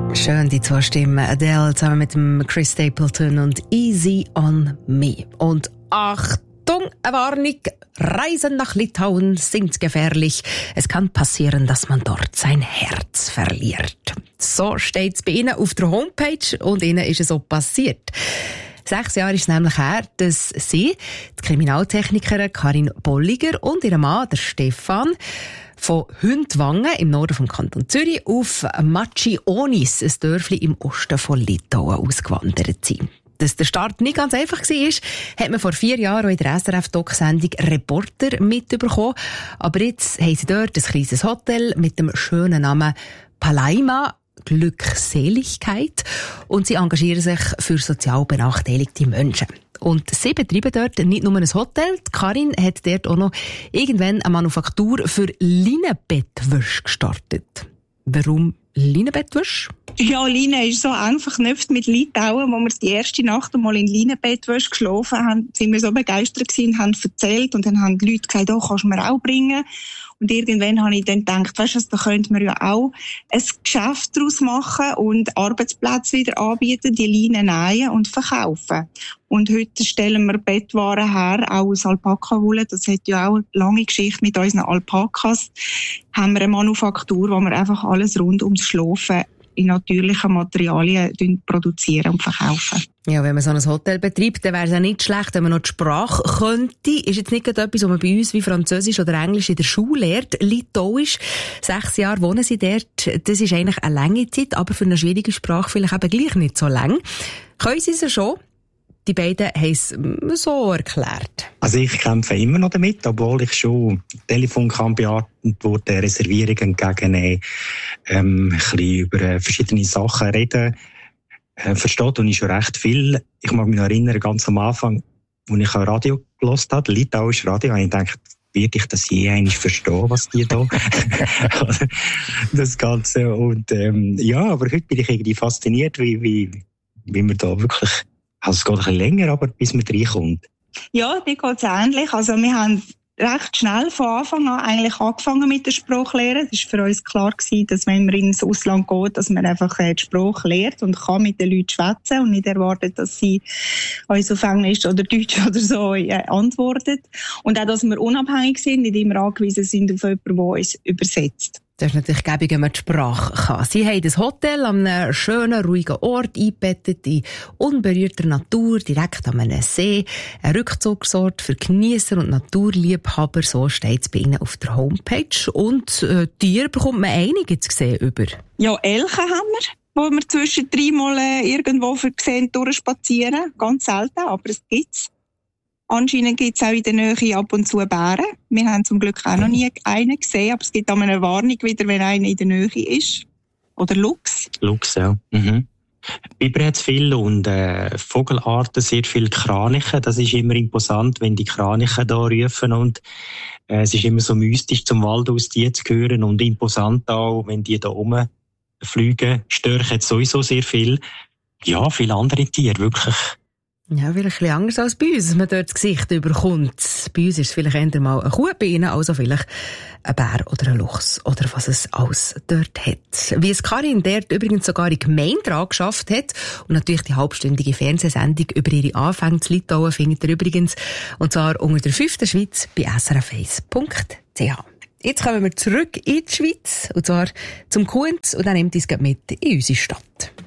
Schön, die zwei Stimmen. Adele zusammen mit dem Chris Stapleton und Easy on Me. Und Achtung, eine Warnung. Reisen nach Litauen sind gefährlich. Es kann passieren, dass man dort sein Herz verliert. So steht es bei Ihnen auf der Homepage und Ihnen ist es auch passiert. 6 Jahre ist es nämlich her, dass sie, die Kriminaltechnikerin Karin Bolliger und ihr Mann, der Stefan, von Hündwangen im Norden vom Kanton Zürich auf Machionis, ein Dörfli im Osten von Litauen, ausgewandert sind. Dass der Start nicht ganz einfach war, hat man vor 4 Jahren auch in der SRF-Doc-Sendung Reporter mitbekommen. Aber jetzt haben sie dort ein kleines Hotel mit dem schönen Namen Palaima, Glückseligkeit. Und sie engagieren sich für sozial benachteiligte Menschen. Und sie betreiben dort nicht nur ein Hotel. Die Karin hat dort auch noch irgendwann eine Manufaktur für Leinenbettwäsche gestartet. Warum Leinenbettwäsche? Ja, Leine ist so einfach verknüpft mit Litauen. Wo wir die erste Nacht einmal in Leinenbettwäsche geschlafen haben, sind wir so begeistert gewesen, haben erzählt und dann haben die Leute gesagt, oh, kannst du mir auch bringen? Und irgendwann habe ich dann gedacht, weisst du, da könnte man ja auch ein Geschäft daraus machen und Arbeitsplätze wieder anbieten, die Leinen nähen und verkaufen. Und heute stellen wir Bettwaren her, auch aus Alpaka-Wolle. Das hat ja auch eine lange Geschichte mit unseren Alpakas. Haben wir eine Manufaktur, wo wir einfach alles rund ums Schlafen in natürlichen Materialien produzieren und verkaufen. Ja, wenn man so ein Hotel betreibt, dann wäre es ja nicht schlecht, wenn man noch die Sprache könnte. Ist jetzt nicht etwas, was man bei uns wie Französisch oder Englisch in der Schule lernt. Litauisch, 6 Jahre wohnen sie dort. Das ist eigentlich eine lange Zeit, aber für eine schwierige Sprache vielleicht eben gleich nicht so lang. Können sie es schon? Die beiden haben es so erklärt. Also ich kämpfe immer noch damit, obwohl ich schon Telefon kann beantworten, Reservierungen entgegennehmen, ein bisschen über verschiedene Sachen reden. Versteht und ich schon recht viel. Ich mag mich noch erinnern, ganz am Anfang, als ich ein Radio gehört habe, litauisches Radio, habe ich gedacht, werde ich das je eigentlich verstehen, was die da das Ganze. Und ja, aber heute bin ich irgendwie fasziniert, wie man da wirklich, also es geht ein bisschen länger, aber bis man reinkommt. Ja, mir geht's ähnlich. Also wir haben recht schnell von Anfang an eigentlich angefangen mit der Sprachlehre. Es war für uns klar gewesen, dass wenn man ins Ausland geht, dass man einfach die Sprache lernt und kann mit den Leuten schwätzen und nicht erwartet, dass sie uns auf Englisch oder Deutsch oder so antworten. Und auch, dass wir unabhängig sind, nicht immer angewiesen sind auf jemanden, der uns übersetzt. Das ist natürlich gäbig, wenn man die Sprache kann. Sie haben ein Hotel an einem schönen, ruhigen Ort eingebettet in unberührter Natur, direkt an einem See. Ein Rückzugsort für Geniesser und Naturliebhaber, so steht es bei Ihnen auf der Homepage. Und Tiere bekommt man einige zu sehen über. Ja, Elche haben wir, wo wir zwischendrin mal irgendwo sehen, durchspazieren. Ganz selten, aber es gibt's. Anscheinend gibt es auch in der Nähe ab und zu Bären. Wir haben zum Glück auch noch nie einen gesehen, aber es gibt auch eine Warnung wieder, wenn einer in der Nähe ist. Oder Luchs. Luchs, ja. Mhm. Biber hat es viel und Vogelarten, sehr viele Kraniche. Das ist immer imposant, wenn die Kraniche da rufen und es ist immer so mystisch, zum Wald aus die zu hören und imposant auch, wenn die da rumfliegen. Störche hat sowieso sehr viel. Ja, viele andere Tiere, wirklich. Ja, vielleicht ein bisschen anders als bei uns, dass man dort das Gesicht überkommt. Bei uns ist es vielleicht eher mal eine Kuh bei Ihnen, also vielleicht ein Bär oder ein Luchs oder was es alles dort hat. Wie es Karin dort übrigens sogar in die Gemeinde angeschafft hat und natürlich die halbstündige Fernsehsendung über ihre Anfänge zu Litauen findet ihr übrigens, und zwar unter der 5. Schweiz bei srf1.ch. Jetzt kommen wir zurück in die Schweiz, und zwar zum Kunz, und dann nimmt uns mit in unsere Stadt.